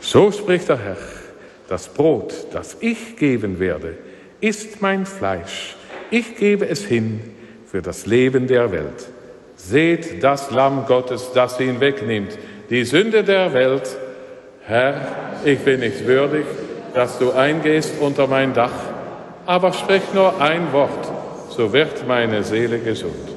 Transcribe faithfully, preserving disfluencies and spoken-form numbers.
So spricht der Herr, das Brot, das ich geben werde, ist mein Fleisch. Ich gebe es hin für das Leben der Welt. Seht das Lamm Gottes, das hinwegnimmt die Sünde der Welt. Herr, ich bin nicht würdig, dass du eingehst unter mein Dach, aber sprich nur ein Wort, so wird meine Seele gesund.